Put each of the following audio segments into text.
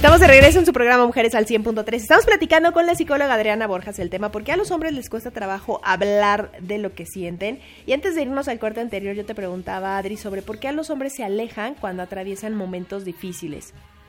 Estamos de regreso en su programa Mujeres al 100.3. Estamos platicando con la psicóloga Adriana Borjas el tema ¿por qué a los hombres les cuesta trabajo hablar de lo que sienten? Y antes de irnos al corte anterior yo te preguntaba, Adri, sobre por qué a los hombres se alejan cuando atraviesan momentos difíciles.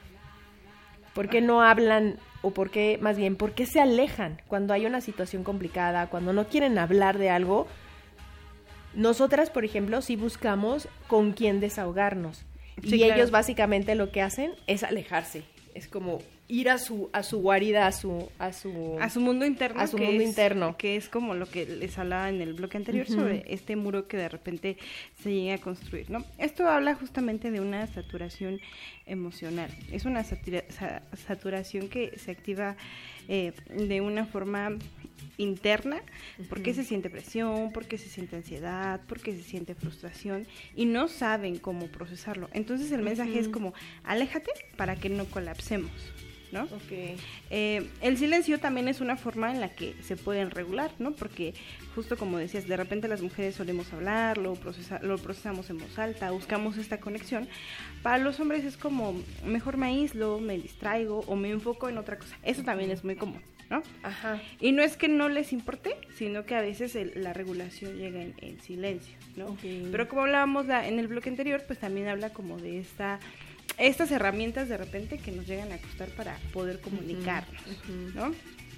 ¿Por qué no hablan o por qué, más bien, por qué se alejan cuando hay una situación complicada, cuando no quieren hablar de algo? Nosotras, por ejemplo, sí buscamos con quién desahogarnos. Sí, y claro, ellos básicamente lo que hacen es alejarse. Es como ir a su guarida, a su mundo interno, a su mundo interno, que es como lo que les hablaba en el bloque anterior, sobre este muro que de repente se llega a construir, ¿no? Esto habla justamente de una saturación emocional. Es una saturación que se activa de una forma interna, porque se siente presión, porque se siente ansiedad, porque se siente frustración y no saben cómo procesarlo. Entonces el mensaje es como, aléjate para que no colapsemos, ¿no? Okay. El silencio también es una forma en la que se pueden regular, ¿no? Porque justo como decías, de repente las mujeres solemos hablar, lo procesamos en voz alta, buscamos esta conexión. Para los hombres es como, mejor me aíslo, me distraigo o me enfoco en otra cosa. Eso también es muy común, ¿no? Ajá. Y no es que no les importe, sino que a veces la regulación llega en silencio, ¿no? Okay. Pero como hablábamos en el bloque anterior, pues también habla como de estas herramientas de repente que nos llegan a costar para poder comunicarnos, ¿no?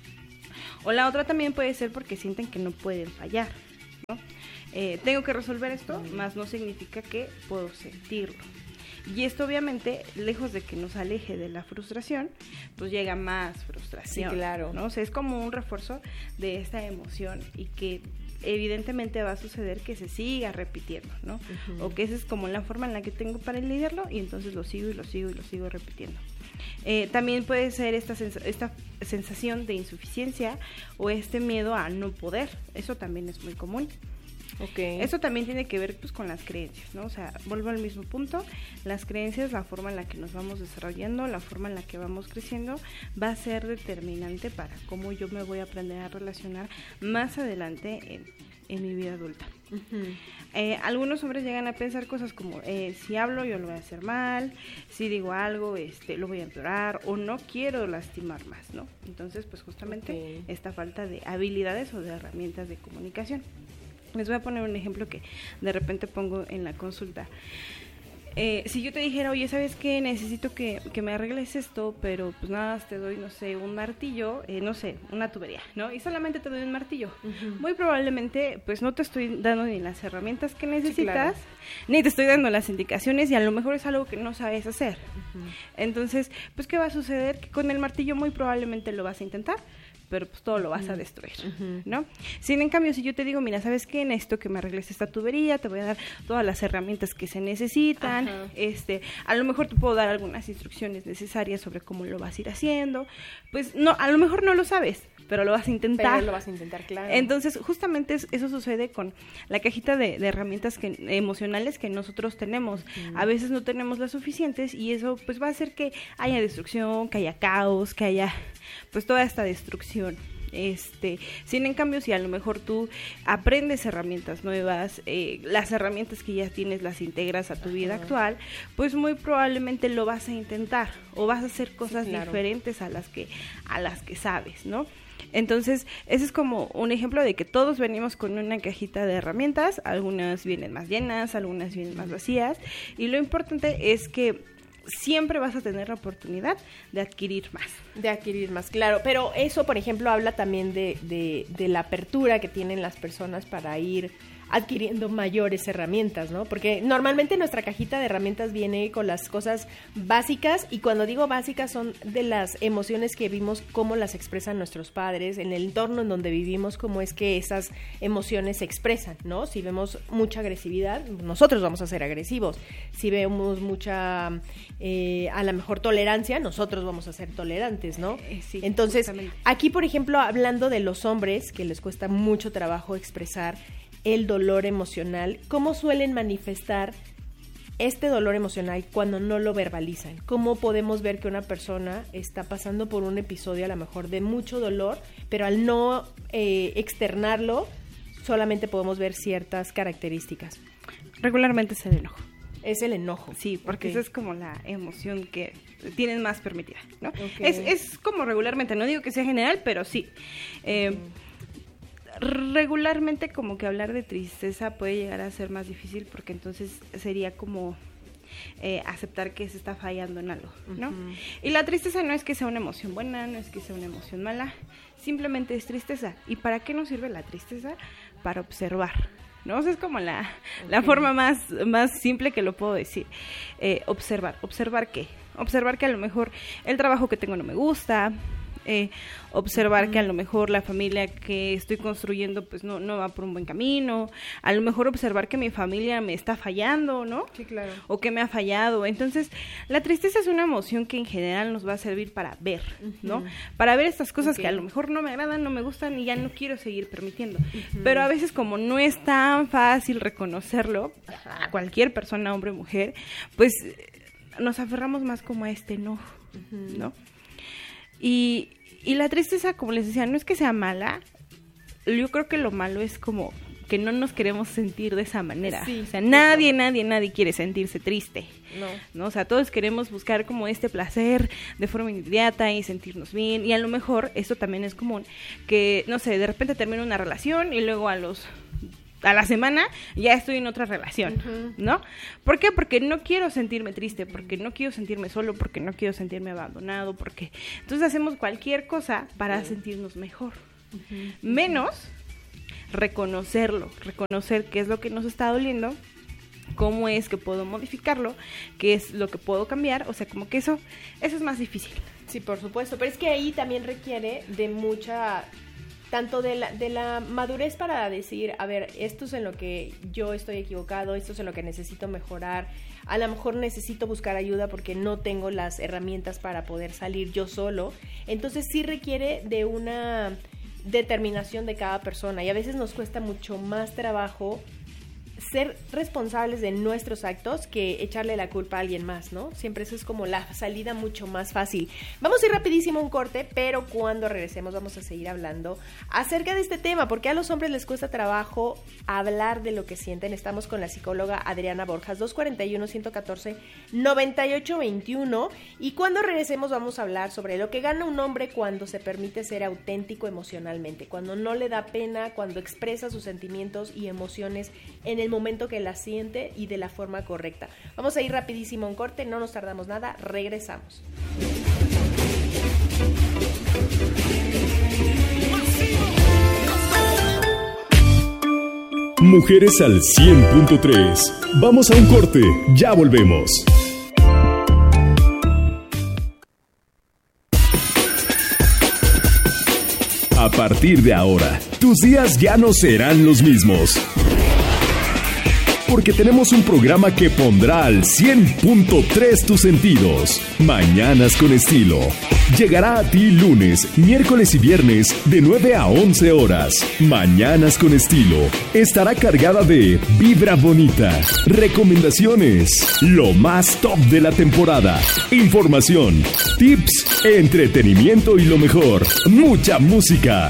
O la otra también puede ser porque sienten que no pueden fallar, ¿no? Tengo que resolver esto, más no significa que puedo sentirlo. Y esto obviamente, lejos de que nos aleje de la frustración, pues llega más frustración. Sí, claro. ¿no? O sea, es como un refuerzo de esta emoción y que evidentemente va a suceder que se siga repitiendo, ¿no? O que esa es como la forma en la que tengo para lidiarlo y entonces lo sigo repitiendo. También puede ser esta sensación de insuficiencia o este miedo a no poder. Eso también es muy común. Okay. Eso también tiene que ver pues con las creencias, ¿no? O sea, vuelvo al mismo punto, las creencias, la forma en la que nos vamos desarrollando, la forma en la que vamos creciendo, va a ser determinante para cómo yo me voy a aprender a relacionar más adelante en mi vida adulta. Algunos hombres llegan a pensar cosas como, si hablo yo lo voy a hacer mal, si digo algo lo voy a empeorar o no quiero lastimar más, ¿no? Entonces pues justamente esta falta de habilidades o de herramientas de comunicación. Les voy a poner un ejemplo que de repente pongo en la consulta. Si yo te dijera, oye, ¿sabes qué? Necesito que me arregles esto, pero pues nada, te doy, no sé, un martillo, no sé, una tubería, ¿no? Y solamente te doy un martillo. Muy probablemente, pues no te estoy dando ni las herramientas que necesitas, sí, claro, ni te estoy dando las indicaciones y a lo mejor es algo que no sabes hacer. Entonces, pues, ¿qué va a suceder? Que con el martillo muy probablemente lo vas a intentar, pero pues todo lo vas a destruir, ¿no? Sin en cambio, si yo te digo, mira, ¿sabes qué? Necesito que me arregles esta tubería, te voy a dar todas las herramientas que se necesitan, a lo mejor te puedo dar algunas instrucciones necesarias sobre cómo lo vas a ir haciendo, pues no, a lo mejor no lo sabes, pero lo vas a intentar. Pero lo vas a intentar, claro. Entonces, justamente eso sucede con la cajita de herramientas emocionales que nosotros tenemos. A veces no tenemos las suficientes y eso pues va a hacer que haya destrucción, que haya caos, que haya pues toda esta destrucción. Sin en cambio, si a lo mejor tú aprendes herramientas nuevas, las herramientas que ya tienes las integras a tu vida actual, pues muy probablemente lo vas a intentar o vas a hacer cosas diferentes a las que sabes, ¿no? Entonces, ese es como un ejemplo de que todos venimos con una cajita de herramientas, algunas vienen más llenas, algunas vienen más vacías, y lo importante es que siempre vas a tener la oportunidad de adquirir más. De adquirir más, claro. Pero eso, por ejemplo, habla también de la apertura que tienen las personas para ir adquiriendo mayores herramientas, ¿no? Porque normalmente nuestra cajita de herramientas viene con las cosas básicas, y cuando digo básicas son de las emociones que vimos, cómo las expresan nuestros padres, en el entorno en donde vivimos, cómo es que esas emociones se expresan, ¿no? Si vemos mucha agresividad, nosotros vamos a ser agresivos. Si vemos mucha, a lo mejor tolerancia, nosotros vamos a ser tolerantes, ¿no? Sí, entonces, justamente. Aquí, por ejemplo, hablando de los hombres, que les cuesta mucho trabajo expresar el dolor emocional, ¿cómo suelen manifestar este dolor emocional cuando no lo verbalizan? ¿Cómo podemos ver que una persona está pasando por un episodio a lo mejor de mucho dolor, pero al no solamente podemos ver ciertas características? Regularmente es el enojo. Es el enojo. Sí, porque esa es como la emoción que tienes más permitida, ¿no? Okay. Es como regularmente, no digo que sea general, pero sí. Regularmente como que hablar de tristeza puede llegar a ser más difícil porque entonces sería como aceptar que se está fallando en algo, ¿no? Y la tristeza no es que sea una emoción buena, no es que sea una emoción mala, simplemente es tristeza. ¿Y para qué nos sirve la tristeza? Para observar, ¿no? O sea, es como la forma más simple que lo puedo decir. ¿Observar qué? Observar que a lo mejor el trabajo que tengo no me gusta, observar que a lo mejor la familia que estoy construyendo pues no va por un buen camino, a lo mejor observar que mi familia me está fallando, ¿no? Sí, claro. O que me ha fallado. Entonces, la tristeza es una emoción que en general nos va a servir para ver, ¿no? Para ver estas cosas que a lo mejor no me agradan, no me gustan y ya no quiero seguir permitiendo. Pero a veces como no es tan fácil reconocerlo, a cualquier persona, hombre o mujer, pues nos aferramos más como a este enojo, ¿no? Y la tristeza, como les decía, no es que sea mala. Yo creo que lo malo es como que no nos queremos sentir de esa manera. Sí, o sea, nadie quiere sentirse triste. No, o sea, todos queremos buscar como este placer de forma inmediata y sentirnos bien. Y a lo mejor esto también es común, que, no sé, de repente termino una relación y luego a la semana ya estoy en otra relación, ¿no? ¿Por qué? Porque no quiero sentirme triste, porque no quiero sentirme solo, porque no quiero sentirme abandonado, porque entonces hacemos cualquier cosa para sentirnos mejor. Menos reconocer qué es lo que nos está doliendo, cómo es que puedo modificarlo, qué es lo que puedo cambiar, o sea, como que eso es más difícil. Sí, por supuesto, pero es que ahí también requiere de mucha... tanto de la madurez para decir, a ver, esto es en lo que yo estoy equivocado, esto es en lo que necesito mejorar, a lo mejor necesito buscar ayuda porque no tengo las herramientas para poder salir yo solo, entonces sí requiere de una determinación de cada persona y a veces nos cuesta mucho más trabajo ser responsables de nuestros actos que echarle la culpa a alguien más, ¿no? Siempre eso es como la salida mucho más fácil. Vamos a ir rapidísimo a un corte, pero cuando regresemos vamos a seguir hablando acerca de este tema, porque a los hombres les cuesta trabajo hablar de lo que sienten. Estamos con la psicóloga Adriana Borjas, 241-114-9821, y cuando regresemos vamos a hablar sobre lo que gana un hombre cuando se permite ser auténtico emocionalmente, cuando no le da pena, cuando expresa sus sentimientos y emociones en el momento que la siente y de la forma correcta. Vamos a ir rapidísimo a un corte, no nos tardamos nada, regresamos. Mujeres al 100.3. Vamos a un corte, ya volvemos. A partir de ahora, tus días ya no serán los mismos. Porque tenemos un programa que pondrá al 100.3 tus sentidos. Mañanas con estilo. Llegará a ti lunes, miércoles y viernes de 9 a 11 horas. Mañanas con estilo. Estará cargada de vibra bonita, recomendaciones, lo más top de la temporada, información, tips, entretenimiento y lo mejor, mucha música.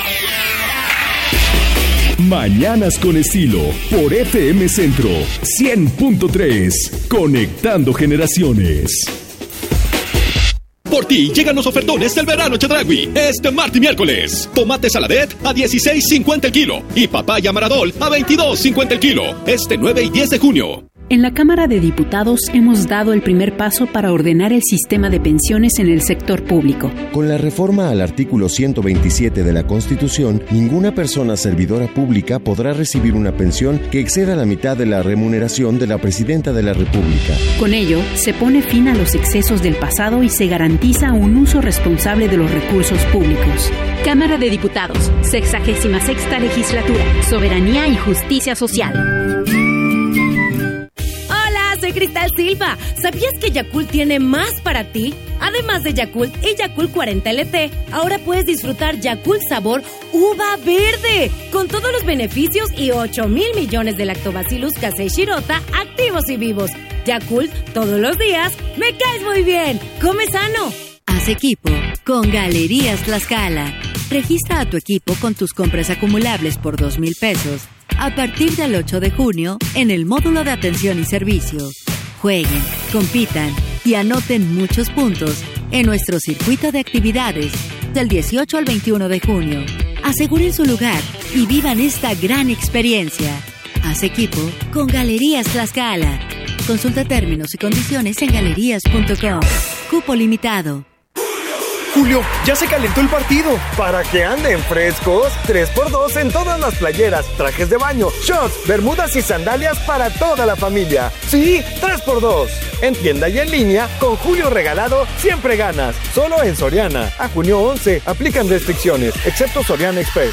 Mañanas con estilo por FM Centro 100.3, conectando generaciones. Por ti llegan los ofertones del verano Chedraui este martes y miércoles. Tomate saladet a $16.50 el kilo y papaya maradol a $22.50 el kilo este 9 y 10 de junio. En la Cámara de Diputados hemos dado el primer paso para ordenar el sistema de pensiones en el sector público. Con la reforma al artículo 127 de la Constitución, ninguna persona servidora pública podrá recibir una pensión que exceda la mitad de la remuneración de la Presidenta de la República. Con ello, se pone fin a los excesos del pasado y se garantiza un uso responsable de los recursos públicos. Cámara de Diputados, 66ª Legislatura, Soberanía y Justicia Social. Soy Cristal Silva. ¿Sabías que Yakult tiene más para ti? Además de Yakult y Yakult 40 LT, ahora puedes disfrutar Yakult sabor uva verde, con todos los beneficios y 8,000 millones de Lactobacillus casei shirota activos y vivos. Yakult, todos los días, me caes muy bien. Come sano. Haz equipo con Galerías Tlaxcala. Registra a tu equipo con tus compras acumulables por $2,000 a partir del 8 de junio en el módulo de atención y servicio. Jueguen, compitan y anoten muchos puntos en nuestro circuito de actividades del 18 al 21 de junio. Aseguren su lugar y vivan esta gran experiencia. Haz equipo con Galerías Tlaxcala. Consulta términos y condiciones en galerías.com. Cupo limitado. Julio, ya se calentó el partido. Para que anden frescos, 3x2 en todas las playeras, trajes de baño, shorts, bermudas y sandalias para toda la familia. Sí, 3x2. En tienda y en línea, con Julio regalado, siempre ganas. Solo en Soriana. A junio 11, aplican restricciones, excepto Soriana Express.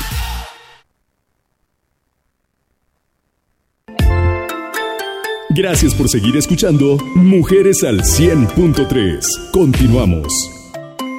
Gracias por seguir escuchando Mujeres al 100.3. Continuamos.